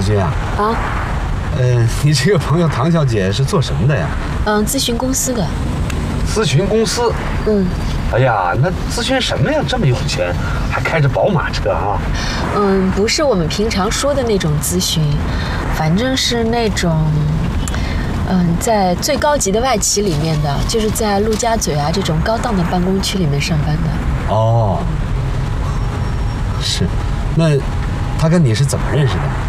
君啊。 啊。 你这个朋友唐小姐是做什么的呀？ 咨询公司的。 咨询公司？哎呀，那咨询什么呀？这么有钱，还开着宝马车啊？ 不是我们平常说的那种咨询，反正是那种，在最高级的外企里面的，就是在陆家嘴啊这种高档的办公区里面上班的。 哦，是，那他跟你是怎么认识的？